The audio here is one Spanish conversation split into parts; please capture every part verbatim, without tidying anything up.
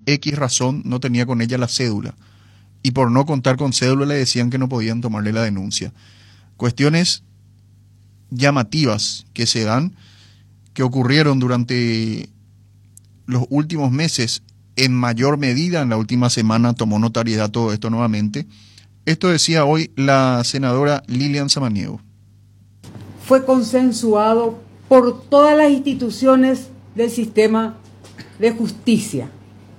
X razón no tenía con ella la cédula. Y por no contar con cédula le decían que no podían tomarle la denuncia. Cuestiones llamativas que se dan, que ocurrieron durante los últimos meses, en mayor medida en la última semana tomó notariedad todo esto nuevamente. Esto decía hoy la senadora Lilian Samaniego. Fue consensuado por todas las instituciones del sistema de justicia.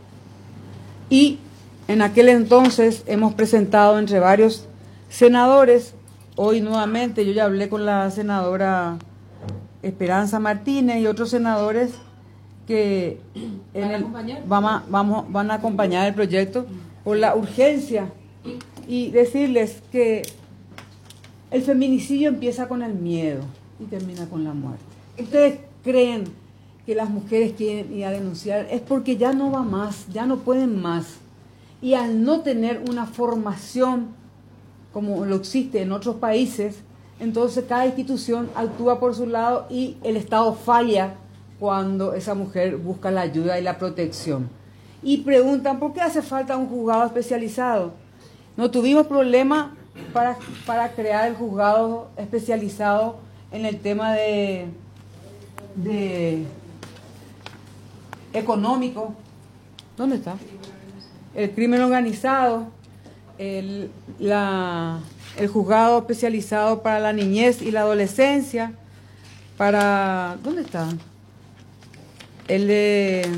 Y en aquel entonces hemos presentado entre varios senadores, hoy nuevamente yo ya hablé con la senadora Esperanza Martínez y otros senadores que en el, vamos, vamos, van a acompañar el proyecto por la urgencia y decirles que el feminicidio empieza con el miedo y termina con la muerte. Ustedes creen que las mujeres quieren ir a denunciar, es porque ya no va más, ya no pueden más. Y al no tener una formación como lo existe en otros países, entonces cada institución actúa por su lado y el Estado falla cuando esa mujer busca la ayuda y la protección. Y preguntan, ¿por qué hace falta un juzgado especializado? No tuvimos problema para, para crear el juzgado especializado en el tema de, de económico. ¿Dónde está? El crimen organizado, el, la, el juzgado especializado para la niñez y la adolescencia, para... ¿Dónde está? El de...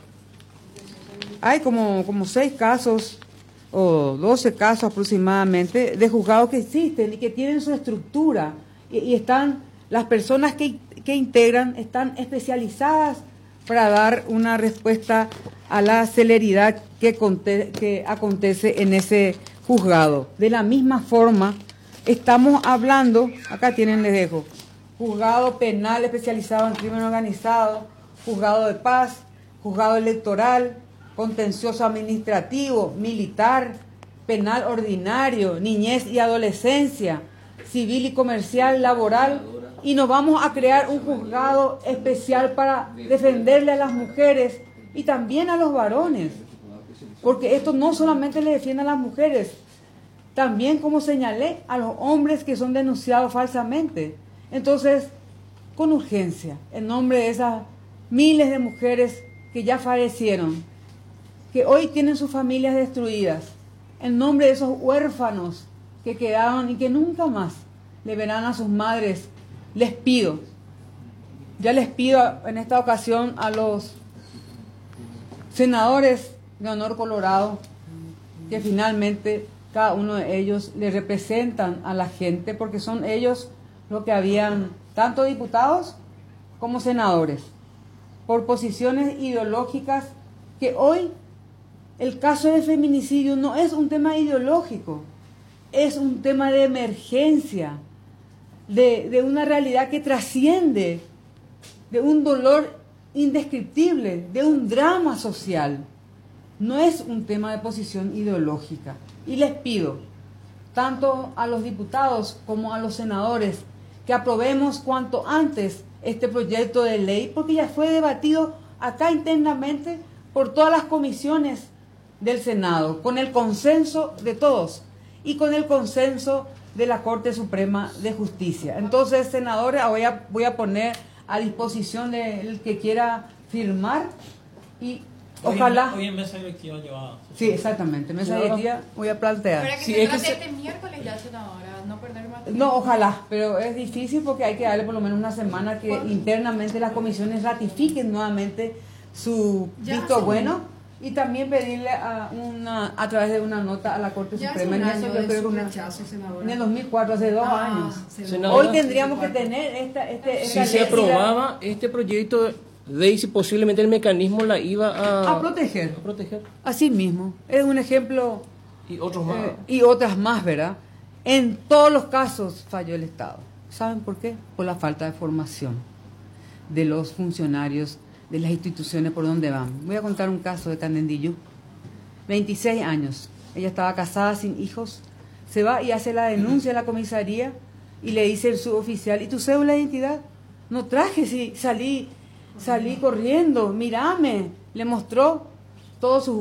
Hay como, como seis casos o doce casos aproximadamente de juzgados que existen y que tienen su estructura y, y están, las personas que, que integran están especializadas para dar una respuesta a la celeridad que, conte, que acontece en ese juzgado. De la misma forma, estamos hablando, acá tienen, les dejo, juzgado penal especializado en crimen organizado, juzgado de paz, juzgado electoral, contencioso administrativo, militar, penal ordinario, niñez y adolescencia, civil y comercial, laboral, y nos vamos a crear un juzgado especial para defenderle a las mujeres y también a los varones, porque esto no solamente le defiende a las mujeres, también, como señalé, a los hombres que son denunciados falsamente. Entonces, con urgencia, en nombre de esas miles de mujeres que ya fallecieron, que hoy tienen sus familias destruidas, en nombre de esos huérfanos que quedaron y que nunca más le verán a sus madres, les pido, ya les pido en esta ocasión a los senadores de Honor Colorado, que finalmente cada uno de ellos le representan a la gente, porque son ellos los que habían, tanto diputados como senadores, por posiciones ideológicas, que hoy el caso de feminicidio no es un tema ideológico, es un tema de emergencia, de, de una realidad que trasciende, de un dolor indescriptible, de un drama social. No es un tema de posición ideológica. Y les pido, tanto a los diputados como a los senadores, que aprobemos cuanto antes este proyecto de ley, porque ya fue debatido acá internamente por todas las comisiones del Senado, con el consenso de todos y con el consenso de la Corte Suprema de Justicia. Entonces, senadores, voy a, voy a poner a disposición del que quiera firmar y hoy ojalá... En, hoy en mesa directiva llevada. Sí, exactamente, mesa directiva voy a plantear. Para que sí, se es trate que este se... miércoles ya, senadora, no perder más tiempo. No, ojalá, pero es difícil porque hay que darle por lo menos una semana que internamente las comisiones ratifiquen nuevamente su ya visto hace bueno y también pedirle a una a través de una nota a la Corte ya Suprema. En, año de creo su una, rechazo, en el dos mil cuatro, hace dos ah, años. Senadora, Hoy tendríamos que tener esta... Este, esta si se ley, aprobaba este proyecto de y si posiblemente el mecanismo la iba a, a proteger. a proteger. Así mismo, es un ejemplo... Y otros más. Eh, y otras más, ¿verdad? En todos los casos falló el Estado. ¿Saben por qué? Por la falta de formación de los funcionarios de las instituciones por donde van. Voy a contar un caso de Canendillo. veintiséis años. Ella estaba casada sin hijos. Se va y hace la denuncia en la comisaría y le dice el suboficial, ¿y tu cédula de identidad? No traje, si salí, salí corriendo, mírame. Le mostró todos sus